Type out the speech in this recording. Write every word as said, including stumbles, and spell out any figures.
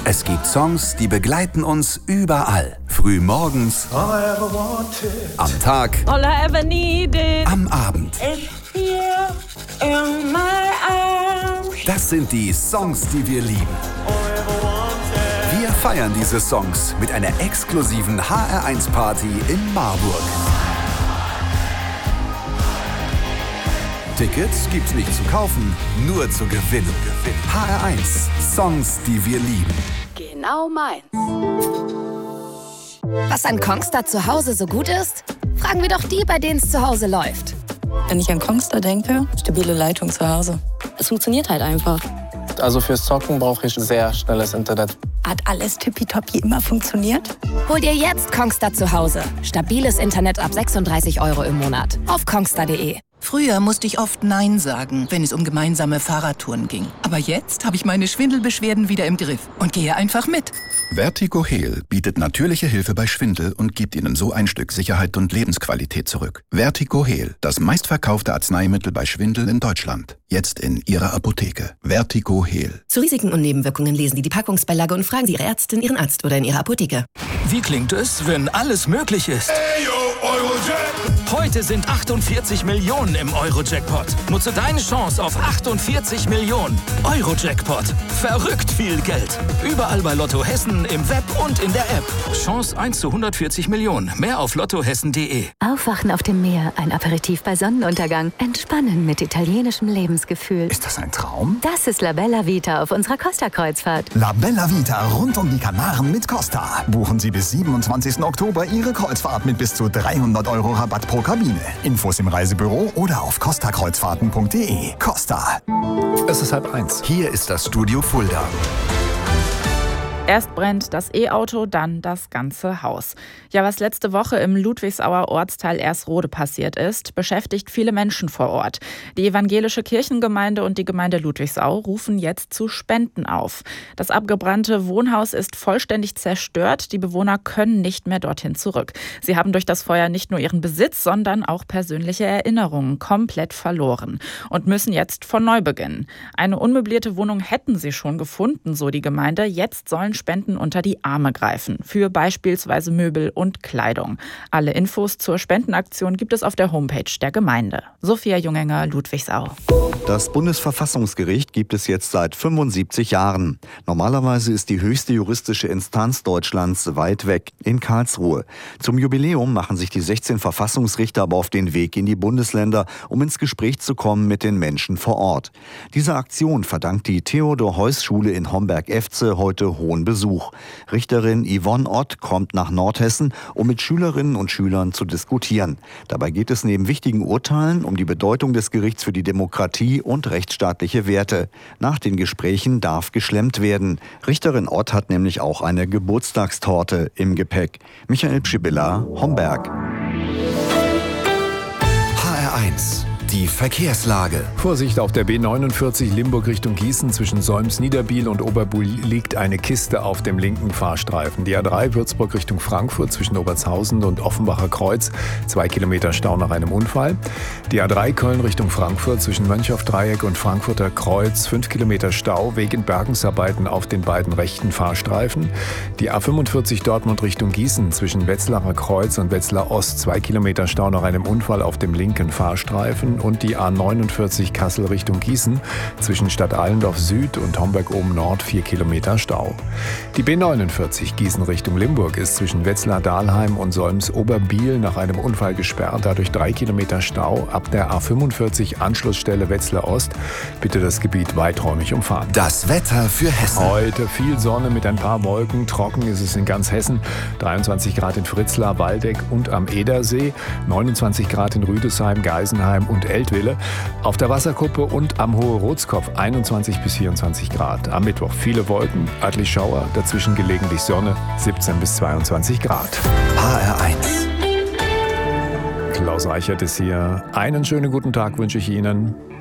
Es gibt Songs, die begleiten uns überall. Früh morgens, am Tag, All I ever needed, am Abend. is here in my arms. Das sind die Songs, die wir lieben. Wir feiern diese Songs mit einer exklusiven H R eins Party in Marburg. Tickets gibt's nicht zu kaufen, nur zu gewinnen. H R eins, Songs, die wir lieben. Genau meins. Was an Kongstar zu Hause so gut ist? Fragen wir doch die, bei denen es zu Hause läuft. Wenn ich an Kongstar denke, stabile Leitung zu Hause. Es funktioniert halt einfach. Also fürs Zocken brauche ich sehr schnelles Internet. Hat alles tippitoppi immer funktioniert? Hol dir jetzt Kongstar zu Hause. Stabiles Internet ab sechsunddreißig Euro im Monat. Auf kongstar punkt de. Früher musste ich oft Nein sagen, wenn es um gemeinsame Fahrradtouren ging. Aber jetzt habe ich meine Schwindelbeschwerden wieder im Griff und gehe einfach mit. Vertigo Heal bietet natürliche Hilfe bei Schwindel und gibt Ihnen so ein Stück Sicherheit und Lebensqualität zurück. Vertigo Heal, das meistverkaufte Arzneimittel bei Schwindel in Deutschland. Jetzt in Ihrer Apotheke. Vertigo Heal. Zu Risiken und Nebenwirkungen lesen Sie die Packungsbeilage und fragen Sie Ihre Ärztin, Ihren Arzt oder in Ihrer Apotheke. Wie klingt es, wenn alles möglich ist? Hey, yo, Eurojackpot! Heute sind achtundvierzig Millionen im Euro-Jackpot. Nutze deine Chance auf achtundvierzig Millionen. Euro-Jackpot. Verrückt viel Geld. Überall bei Lotto Hessen, im Web und in der App. Chance eins zu hundertvierzig Millionen. Mehr auf lottohessen punkt de. Aufwachen auf dem Meer, ein Aperitif bei Sonnenuntergang. Entspannen mit italienischem Lebensgefühl. Ist das ein Traum? Das ist La Bella Vita auf unserer Costa-Kreuzfahrt. La Bella Vita rund um die Kanaren mit Costa. Buchen Sie bis siebenundzwanzigsten Oktober Ihre Kreuzfahrt mit bis zu dreihundert Euro Rabatt pro Kabine. Infos im Reisebüro oder auf costa kreuzfahrten punkt de. Costa. Es ist halb eins. Hier ist das Studio Fulda. Erst brennt das E-Auto, dann das ganze Haus. Ja, was letzte Woche im Ludwigsauer Ortsteil Ersrode passiert ist, beschäftigt viele Menschen vor Ort. Die evangelische Kirchengemeinde und die Gemeinde Ludwigsau rufen jetzt zu Spenden auf. Das abgebrannte Wohnhaus ist vollständig zerstört. Die Bewohner können nicht mehr dorthin zurück. Sie haben durch das Feuer nicht nur ihren Besitz, sondern auch persönliche Erinnerungen komplett verloren und müssen jetzt von neu beginnen. Eine unmöblierte Wohnung hätten sie schon gefunden, so die Gemeinde. Jetzt sollen Spenden unter die Arme greifen, für beispielsweise Möbel und Kleidung. Alle Infos zur Spendenaktion gibt es auf der Homepage der Gemeinde. Sophia Jungenger, Ludwigsau. Das Bundesverfassungsgericht gibt es jetzt seit fünfundsiebzig Jahren. Normalerweise ist die höchste juristische Instanz Deutschlands weit weg, in Karlsruhe. Zum Jubiläum machen sich die sechzehn Verfassungsrichter aber auf den Weg in die Bundesländer, um ins Gespräch zu kommen mit den Menschen vor Ort. Dieser Aktion verdankt die Theodor-Heuss-Schule in Homberg-Efze heute hohen Besuch. Richterin Yvonne Ott kommt nach Nordhessen, um mit Schülerinnen und Schülern zu diskutieren. Dabei geht es neben wichtigen Urteilen um die Bedeutung des Gerichts für die Demokratie und rechtsstaatliche Werte. Nach den Gesprächen darf geschlemmt werden. Richterin Ott hat nämlich auch eine Geburtstagstorte im Gepäck. Michael Pschibilla, Homberg. H R eins. Die Verkehrslage. Vorsicht auf der B neunundvierzig Limburg Richtung Gießen zwischen Solms-Niederbiel und Oberbuhl liegt eine Kiste auf dem linken Fahrstreifen. Die A drei Würzburg Richtung Frankfurt zwischen Obertshausen und Offenbacher Kreuz, zwei Kilometer Stau nach einem Unfall. Die A drei Köln Richtung Frankfurt zwischen Mönchhoff-Dreieck und Frankfurter Kreuz, fünf Kilometer Stau wegen Bergungsarbeiten auf den beiden rechten Fahrstreifen. Die A fünfundvierzig Dortmund Richtung Gießen zwischen Wetzlarer Kreuz und Wetzlar Ost, zwei Kilometer Stau nach einem Unfall auf dem linken Fahrstreifen. Und die A neunundvierzig Kassel Richtung Gießen zwischen Stadt Allendorf Süd und Homberg oben Nord, vier Kilometer Stau. Die B neunundvierzig Gießen Richtung Limburg ist zwischen Wetzlar-Dahlheim und Solms-Oberbiel nach einem Unfall gesperrt, dadurch drei Kilometer Stau. Ab der A fünfundvierzig Anschlussstelle Wetzlar Ost bitte das Gebiet weiträumig umfahren. Das Wetter für Hessen. Heute viel Sonne mit ein paar Wolken. Trocken ist es in ganz Hessen. dreiundzwanzig Grad in Fritzlar, Waldeck und am Edersee. neunundzwanzig Grad in Rüdesheim, Geisenheim und Eltville. Auf der Wasserkuppe und am Hohe Rotskopf einundzwanzig bis vierundzwanzig Grad. Am Mittwoch viele Wolken, örtlich Schauer, dazwischen gelegentlich Sonne, siebzehn bis zweiundzwanzig Grad. H R eins. Klaus Reichert ist hier. Einen schönen guten Tag wünsche ich Ihnen.